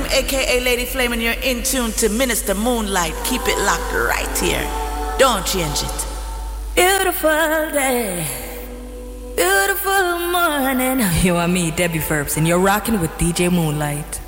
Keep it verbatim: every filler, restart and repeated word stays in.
aka Lady Flame, and you're in tune to Minister Moonlight. Keep it locked right here. Don't change it. Beautiful day, beautiful morning. You and me, Debbie Ferbs, and you're rocking with D J Moonlight.